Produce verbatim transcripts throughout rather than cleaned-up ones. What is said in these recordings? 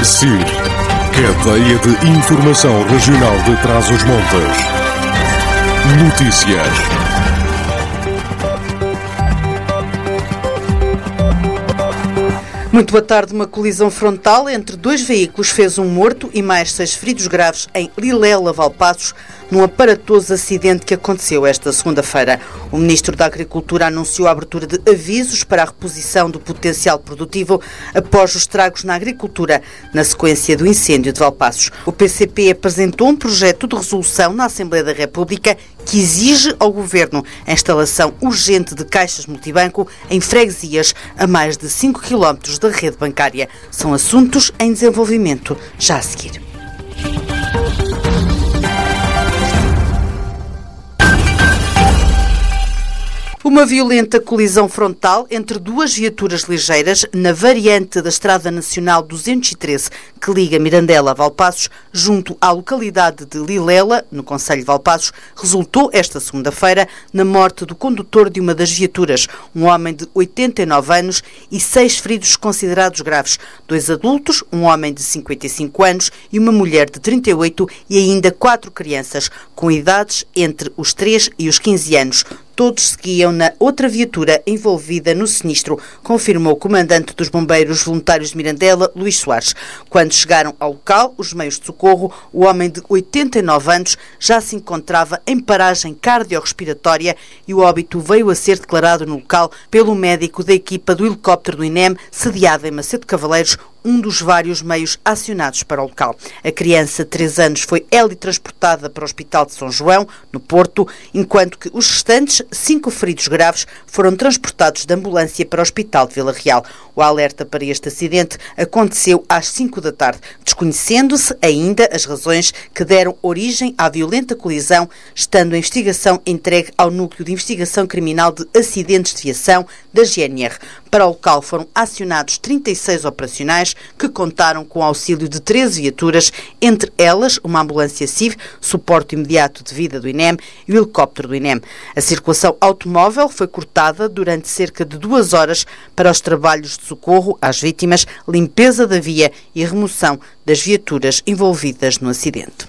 S I R, Cadeia de Informação Regional de Trás-os-Montes. Notícias. Muito boa tarde. Uma colisão frontal entre dois veículos fez um morto e mais seis feridos graves em Lilela, Valpaços, num aparatoso acidente que aconteceu esta segunda-feira. O Ministro da Agricultura anunciou a abertura de avisos para a reposição do potencial produtivo após os estragos na agricultura, na sequência do incêndio de Valpaços. O P C P apresentou um projeto de resolução na Assembleia da República que exige ao Governo a instalação urgente de caixas multibanco em freguesias a mais de cinco quilómetros da rede bancária. São assuntos em desenvolvimento já a seguir. Uma violenta colisão frontal entre duas viaturas ligeiras na variante da Estrada Nacional duzentos e treze, que liga Mirandela a Valpaços, junto à localidade de Lilela, no concelho de Valpaços, resultou esta segunda-feira na morte do condutor de uma das viaturas, um homem de oitenta e nove anos e seis feridos considerados graves, dois adultos, um homem de cinquenta e cinco anos e uma mulher de trinta e oito e ainda quatro crianças, com idades entre os três e os quinze anos. Todos seguiam na outra viatura envolvida no sinistro, confirmou o comandante dos bombeiros voluntários de Mirandela, Luís Soares. Quando chegaram ao local, os meios de socorro, o homem de oitenta e nove anos já se encontrava em paragem cardiorrespiratória e o óbito veio a ser declarado no local pelo médico da equipa do helicóptero do I N E M, sediado em Macedo Cavaleiros, um dos vários meios acionados para o local. A criança de três anos foi helitransportada para o Hospital de São João, no Porto, enquanto que os restantes, cinco feridos graves, foram transportados de ambulância para o Hospital de Vila Real. O alerta para este acidente aconteceu às cinco da tarde, desconhecendo-se ainda as razões que deram origem à violenta colisão, estando a investigação entregue ao Núcleo de Investigação Criminal de Acidentes de Viação da G N R. Para o local foram acionados trinta e seis operacionais que contaram com o auxílio de treze viaturas, entre elas uma ambulância C I V, suporte imediato de vida do I N E M e o helicóptero do I N E M. A circulação automóvel foi cortada durante cerca de duas horas para os trabalhos de socorro às vítimas, limpeza da via e remoção das viaturas envolvidas no acidente.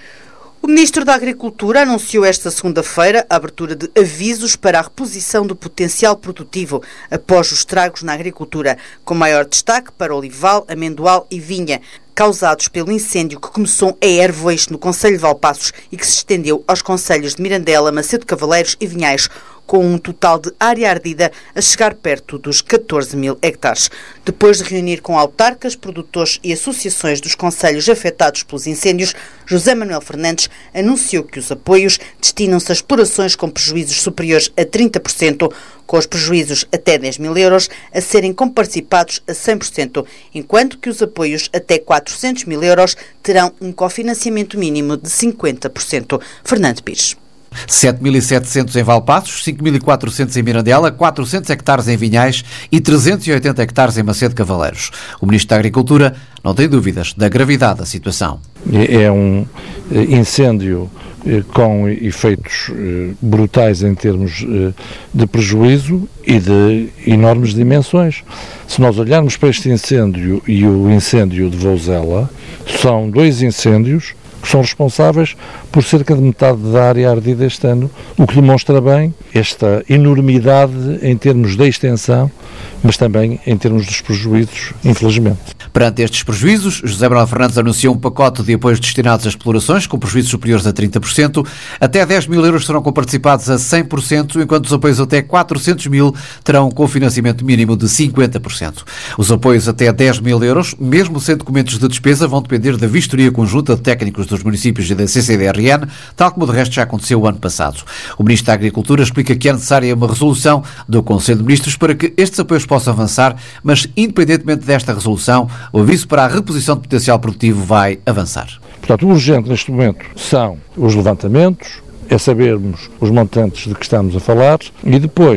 O Ministro da Agricultura anunciou esta segunda-feira a abertura de avisos para a reposição do potencial produtivo após os estragos na agricultura, com maior destaque para olival, amendoal e vinha, causados pelo incêndio que começou em Hervois, no concelho de Valpaços, e que se estendeu aos concelhos de Mirandela, Macedo Cavaleiros e Vinhais, com um total de área ardida a chegar perto dos catorze mil hectares. Depois de reunir com autarcas, produtores e associações dos concelhos afetados pelos incêndios, José Manuel Fernandes anunciou que os apoios destinam-se a explorações com prejuízos superiores a trinta por cento, com os prejuízos até dez mil euros a serem comparticipados a cem por cento, enquanto que os apoios até quatrocentos mil euros terão um cofinanciamento mínimo de cinquenta por cento. Fernando Pires. sete mil e setecentos em Valpaços, cinco mil e quatrocentos em Mirandela, quatrocentos hectares em Vinhais e trezentos e oitenta hectares em Macedo Cavaleiros. O Ministro da Agricultura não tem dúvidas da gravidade da situação. É um incêndio com efeitos brutais em termos de prejuízo e de enormes dimensões. Se nós olharmos para este incêndio e o incêndio de Vouzela, são dois incêndios que são responsáveis por cerca de metade da área ardida este ano, o que demonstra bem esta enormidade em termos da extensão, mas também em termos dos prejuízos, infelizmente. Perante estes prejuízos, José Manuel Fernandes anunciou um pacote de apoios destinados a explorações com prejuízos superiores a trinta por cento. Até dez mil euros serão comparticipados a cem por cento, enquanto os apoios até quatrocentos mil terão um cofinanciamento mínimo de cinquenta por cento. Os apoios até dez mil euros, mesmo sem documentos de despesa, vão depender da vistoria conjunta de técnicos dos municípios e da C C D R N, tal como de resto já aconteceu o ano passado. O Ministro da Agricultura explica que é necessária uma resolução do Conselho de Ministros para que estes apoios possam avançar, mas independentemente desta resolução, o aviso para a reposição de potencial produtivo vai avançar. Portanto, o urgente neste momento são os levantamentos, é sabermos os montantes de que estamos a falar e depois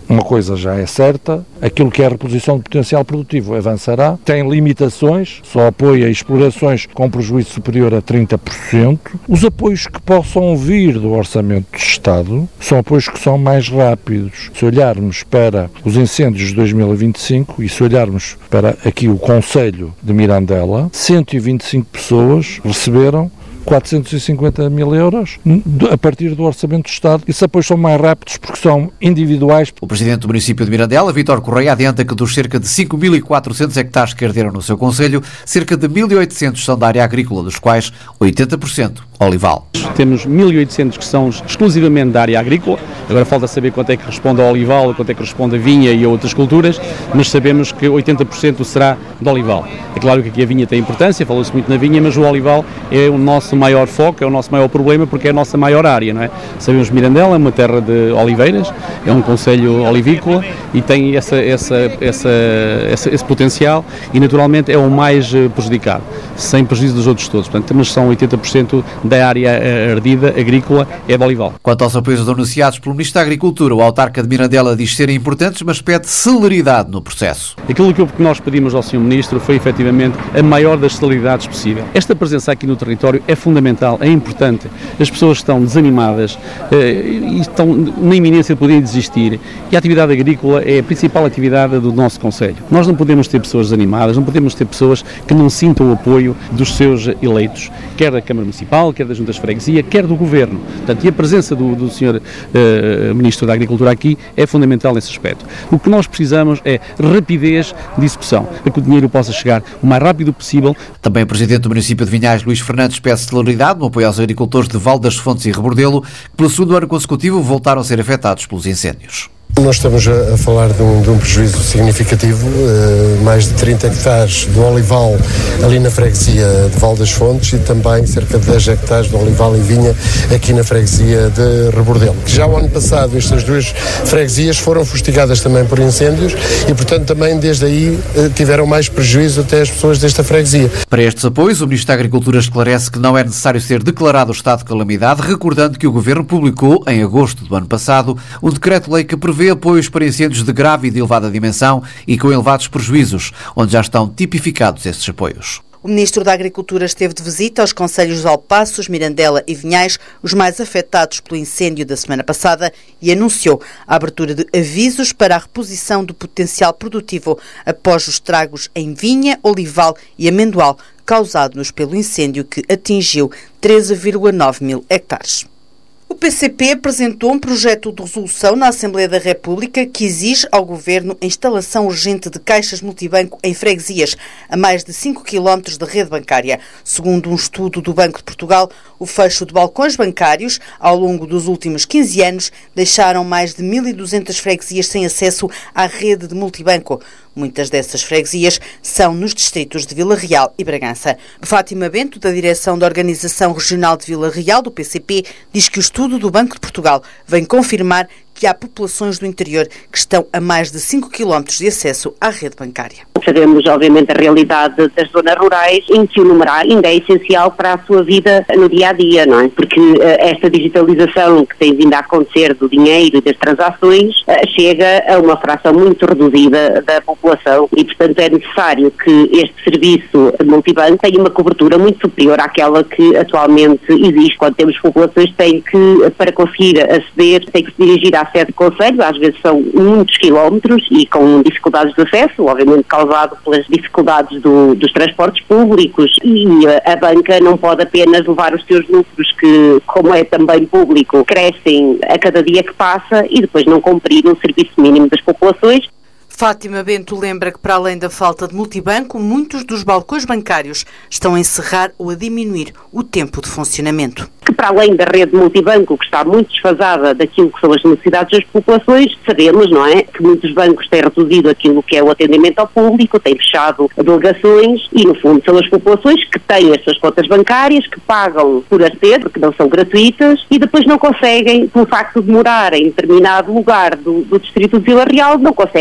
uma coisa já é certa, aquilo que é a reposição de potencial produtivo avançará, tem limitações, só apoia explorações com prejuízo superior a trinta por cento. Os apoios que possam vir do Orçamento do Estado são apoios que são mais rápidos. Se olharmos para os incêndios de dois mil e vinte e cinco e se olharmos para aqui o Concelho de Mirandela, cento e vinte e cinco pessoas receberam quatrocentos e cinquenta mil euros a partir do Orçamento do Estado. Esses apoios são mais rápidos porque são individuais. O Presidente do município de Mirandela, Vítor Correia, adianta que dos cerca de cinco mil e quatrocentos hectares que arderam no seu concelho, cerca de mil e oitocentos são da área agrícola, dos quais oitenta por cento olival. Temos mil e oitocentos que são exclusivamente da área agrícola. Agora falta saber quanto é que responde ao olival, quanto é que responde a vinha e a outras culturas, mas sabemos que oitenta por cento será do olival. É claro que aqui a vinha tem importância, falou-se muito na vinha, mas o olival é o nosso maior foco, é o nosso maior problema, porque é a nossa maior área, não é? Sabemos que Mirandela é uma terra de oliveiras, é um concelho olivícola e tem essa, essa, essa, essa, esse potencial e naturalmente é o mais prejudicado, sem prejuízo dos outros todos. Portanto, mas são oitenta por cento da área ardida agrícola é de olival. Quanto aos apoios anunciados pelo Ministro da Agricultura, o autarca de Mirandela diz serem importantes, mas pede celeridade no processo. Aquilo que nós pedimos ao senhor Ministro foi efetivamente a maior das celeridades possível. Esta presença aqui no território é fundamental, é importante. As pessoas estão desanimadas eh, e estão na iminência de poderem desistir. E a atividade agrícola é a principal atividade do nosso concelho. Nós não podemos ter pessoas desanimadas, não podemos ter pessoas que não sintam o apoio dos seus eleitos, quer da Câmara Municipal, quer das Juntas de Freguesia, quer do Governo. Portanto, e a presença do, do senhor eh, Ministro da Agricultura aqui é fundamental nesse aspecto. O que nós precisamos é rapidez de execução, para que o dinheiro possa chegar o mais rápido possível. Também o Presidente do município de Vinhais, Luís Fernandes, pede celeridade no apoio aos agricultores de Val das Fontes e Rebordelo, que pelo segundo ano consecutivo voltaram a ser afetados pelos incêndios. Nós estamos a, a falar de um, de um prejuízo significativo, uh, mais de trinta hectares do olival ali na freguesia de Val das Fontes e também cerca de dez hectares de olival e vinha aqui na freguesia de Rebordelo. Já o ano passado estas duas freguesias foram fustigadas também por incêndios e, portanto, também desde aí uh, tiveram mais prejuízo até as pessoas desta freguesia. Para estes apoios, o Ministro da Agricultura esclarece que não é necessário ser declarado o estado de calamidade, recordando que o Governo publicou, em agosto do ano passado, um decreto-lei que prevê apoios para incêndios de grave e de elevada dimensão e com elevados prejuízos, onde já estão tipificados esses apoios. O Ministro da Agricultura esteve de visita aos concelhos de Alpaços, Mirandela e Vinhais, os mais afetados pelo incêndio da semana passada, e anunciou a abertura de avisos para a reposição do potencial produtivo após os estragos em vinha, olival e amendoal causados pelo incêndio que atingiu treze vírgula nove mil hectares. O P C P apresentou um projeto de resolução na Assembleia da República que exige ao Governo a instalação urgente de caixas multibanco em freguesias, a mais de cinco quilómetros da rede bancária. Segundo um estudo do Banco de Portugal, o fecho de balcões bancários ao longo dos últimos quinze anos deixaram mais de mil e duzentas freguesias sem acesso à rede de multibanco. Muitas dessas freguesias são nos distritos de Vila Real e Bragança. Fátima Bento, da direção da Organização Regional de Vila Real, do P C P, diz que o estudo do Banco de Portugal vem confirmar que há populações do interior que estão a mais de cinco quilómetros de acesso à rede bancária. Sabemos, obviamente, a realidade das zonas rurais, em que o numerário ainda é essencial para a sua vida no dia-a-dia, não é? Porque uh, esta digitalização que tem vindo a acontecer do dinheiro e das transações uh, chega a uma fração muito reduzida da população e, portanto, é necessário que este serviço multibanco tenha uma cobertura muito superior àquela que atualmente existe. Quando temos populações que têm que, para conseguir aceder, têm que se dirigir à sede do concelho, às vezes são muitos quilómetros e com dificuldades de acesso, obviamente causado pelas dificuldades do, dos transportes públicos, e a, a banca não pode apenas levar os seus lucros, que, como é também público, crescem a cada dia que passa e depois não cumprir o serviço mínimo das populações. Fátima Bento lembra que, para além da falta de multibanco, muitos dos balcões bancários estão a encerrar ou a diminuir o tempo de funcionamento. Que, para além da rede multibanco, que está muito desfasada daquilo que são as necessidades das populações, sabemos, não é, que muitos bancos têm reduzido aquilo que é o atendimento ao público, têm fechado delegações e, no fundo, são as populações que têm as suas contas bancárias, que pagam por aceder, porque não são gratuitas, e depois não conseguem, pelo facto de morar em determinado lugar do, do distrito de Vila Real, não conseguem aceder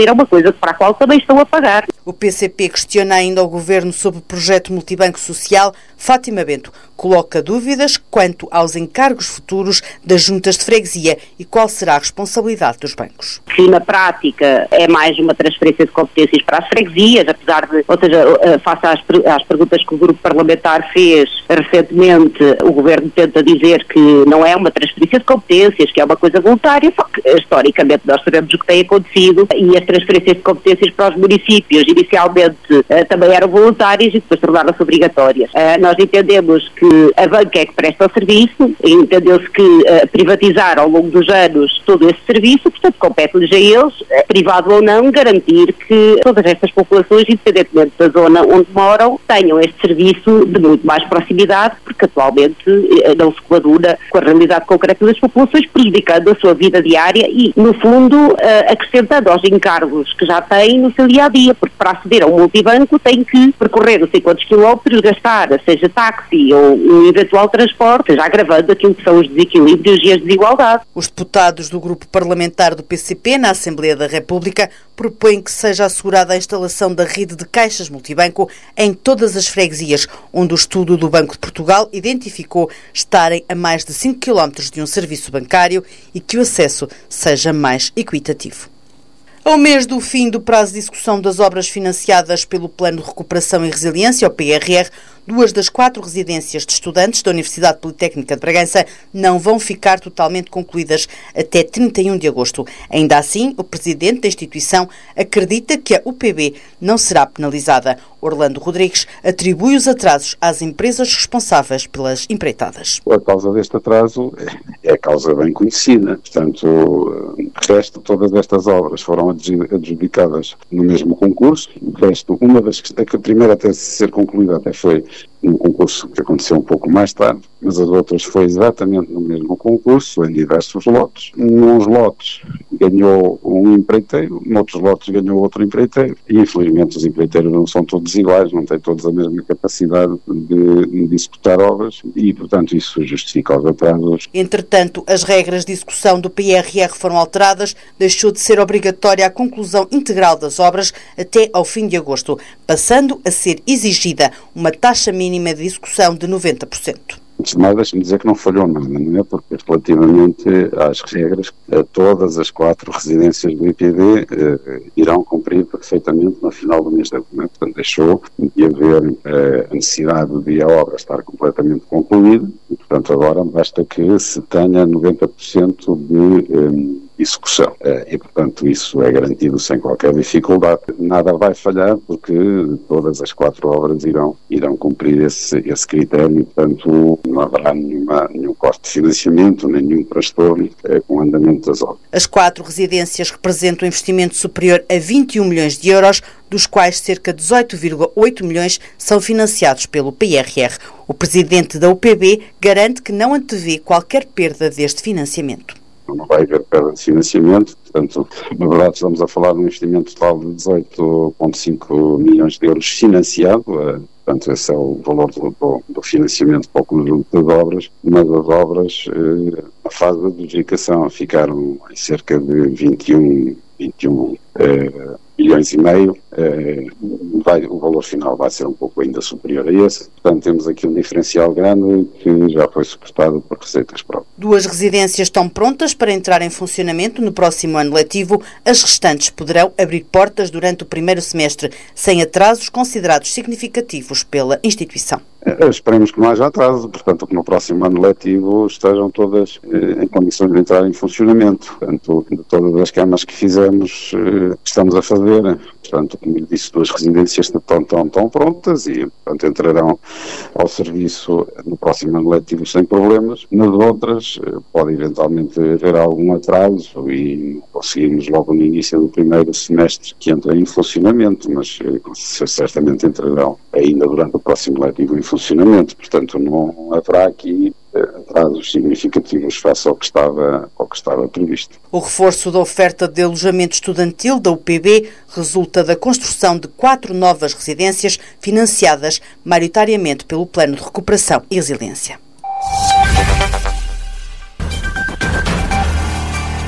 fazer é uma coisa para a qual também estão a pagar. O P C P questiona ainda o Governo sobre o projeto Multibanco Social. Fátima Bento coloca dúvidas quanto aos encargos futuros das juntas de freguesia e qual será a responsabilidade dos bancos. Que na prática é mais uma transferência de competências para as freguesias, apesar de, ou seja, face às, às perguntas que o grupo parlamentar fez recentemente, o Governo tenta dizer que não é uma transferência de competências, que é uma coisa voluntária, só que historicamente nós sabemos o que tem acontecido e as transferências de competências para os municípios inicialmente também eram voluntárias e depois tornaram-se obrigatórias. Nós entendemos que a banca é que presta o serviço, entendeu-se que uh, privatizar ao longo dos anos todo esse serviço, portanto compete-lhes a eles, uh, privado ou não, garantir que todas estas populações, independentemente da zona onde moram, tenham este serviço de muito mais proximidade, porque atualmente uh, não se coaduna com a realidade concreta das populações, prejudicando a sua vida diária e, no fundo, uh, acrescentando aos encargos que já têm no seu dia-a-dia, porque para aceder a um multibanco tem que percorrer não sei quantos quilómetros, gastar, seja táxi ou um eventual transporte, já agravando aquilo que são os desequilíbrios e as desigualdades. Os deputados do grupo parlamentar do P C P na Assembleia da República propõem que seja assegurada a instalação da rede de caixas multibanco em todas as freguesias, onde o estudo do Banco de Portugal identificou estarem a mais de cinco quilómetros de um serviço bancário e que o acesso seja mais equitativo. Ao mês do fim do prazo de execução das obras financiadas pelo Plano de Recuperação e Resiliência, o P R R, duas das quatro residências de estudantes da Universidade Politécnica de Bragança não vão ficar totalmente concluídas até trinta e um de agosto. Ainda assim, o presidente da instituição acredita que a U P B não será penalizada. Orlando Rodrigues atribui os atrasos às empresas responsáveis pelas empreitadas. A causa deste atraso é a causa bem conhecida. Portanto, o resto, todas estas obras foram adjudicadas no mesmo concurso. O resto, uma das que a primeira até ser concluída até foi um concurso que aconteceu um pouco mais tarde, mas as outras foi exatamente no mesmo concurso, em diversos lotes. Nos lotes ganhou um empreiteiro, noutros lotes ganhou outro empreiteiro, e infelizmente os empreiteiros não são todos iguais, não têm todos a mesma capacidade de, de executar obras, e portanto isso justifica os atrasos. Entretanto, as regras de execução do P R R foram alteradas, deixou de ser obrigatória a conclusão integral das obras até ao fim de agosto, passando a ser exigida uma taxa mínima de execução de noventa por cento. Antes de mais, deixe-me dizer que não falhou nada, não é? Porque relativamente às regras, todas as quatro residências do I P D eh, irão cumprir perfeitamente no final do mês de agosto. Portanto, deixou de haver eh, a necessidade de a obra estar completamente concluída e, portanto, agora basta que se tenha noventa por cento de eh, execução. E, portanto, isso é garantido sem qualquer dificuldade. Nada vai falhar porque todas as quatro obras irão, irão cumprir esse, esse critério e, portanto, não haverá nenhuma, nenhum corte de financiamento, nem nenhum transtorno é, com o andamento das obras. As quatro residências representam um investimento superior a vinte e um milhões de euros, dos quais cerca de dezoito vírgula oito milhões são financiados pelo P R R. O presidente da U P B garante que não antevê qualquer perda deste financiamento. Não vai haver perda de financiamento, portanto, na verdade estamos a falar de um investimento total de dezoito vírgula cinco milhões de euros financiado, portanto esse é o valor do, do financiamento para o conjunto das obras, mas as obras, eh, na fase de adjudicação, ficaram em cerca de vinte e um, vinte e um eh, milhões e meio, eh, vai, o valor final vai ser um pouco ainda superior a esse, portanto temos aqui um diferencial grande que já foi suportado por receitas próprias. Duas residências estão prontas para entrar em funcionamento no próximo ano letivo, as restantes poderão abrir portas durante o primeiro semestre, sem atrasos considerados significativos pela instituição. Esperemos que não haja atraso, portanto que no próximo ano letivo estejam todas eh, em condições de entrar em funcionamento. Portanto, de todas as camas que fizemos, eh, estamos a fazer. Portanto, como eu disse, duas residências estão, estão, estão prontas e, portanto, entrarão ao serviço no próximo ano letivo sem problemas. Nas outras, eh, pode eventualmente haver algum atraso e conseguimos logo no início do primeiro semestre que entre em funcionamento, mas eh, certamente entrarão ainda durante o próximo letivo em funcionamento. funcionamento, portanto não haverá aqui atrasos significativos face ao que estava, ao que estava previsto. O reforço da oferta de alojamento estudantil da U P B resulta da construção de quatro novas residências financiadas maioritariamente pelo Plano de Recuperação e Resiliência.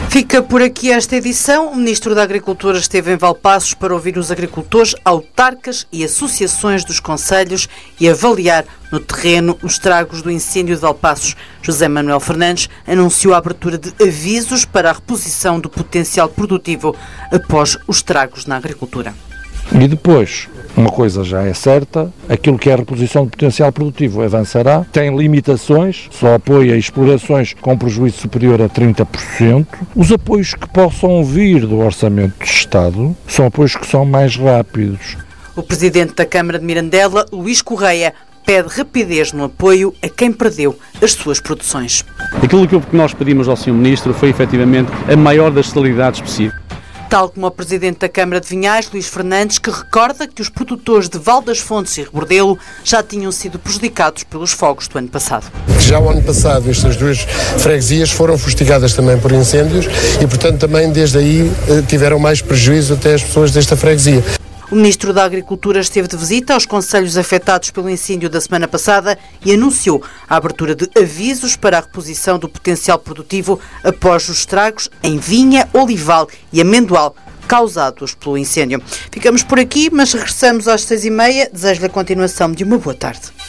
Fica por aqui esta edição. O Ministro da Agricultura esteve em Valpaços para ouvir os agricultores, autarcas e associações dos concelhos e avaliar no terreno os estragos do incêndio de Valpaços. José Manuel Fernandes anunciou a abertura de avisos para a reposição do potencial produtivo após os estragos na agricultura. E depois, uma coisa já é certa, aquilo que é a reposição de potencial produtivo avançará, tem limitações, só apoia explorações com prejuízo superior a trinta por cento. Os apoios que possam vir do Orçamento do Estado são apoios que são mais rápidos. O Presidente da Câmara de Mirandela, Luís Correia, pede rapidez no apoio a quem perdeu as suas produções. Aquilo que nós pedimos ao senhor Ministro foi efetivamente a maior das celeridades possível. Tal como o Presidente da Câmara de Vinhais, Luís Fernandes, que recorda que os produtores de Val das Fontes e Rebordelo já tinham sido prejudicados pelos fogos do ano passado. Já o ano passado estas duas freguesias foram fustigadas também por incêndios e, portanto, também desde aí tiveram mais prejuízo até as pessoas desta freguesia. O Ministro da Agricultura esteve de visita aos concelhos afetados pelo incêndio da semana passada e anunciou a abertura de avisos para a reposição do potencial produtivo após os estragos em vinha, olival e amendoal causados pelo incêndio. Ficamos por aqui, mas regressamos às seis e meia. Desejo-lhe a continuação de uma boa tarde.